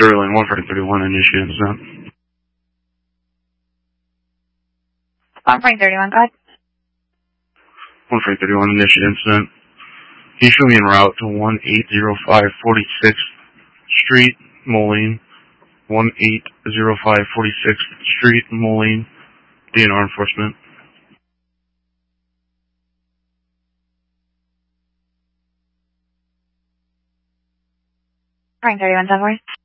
Sterling, 131 initiated descent. 131, go ahead. 131 initiated descent. Can you show me en route to 1805 46th Street, Moline? 1805 46th Street, Moline. DNR enforcement. 31, 10-4.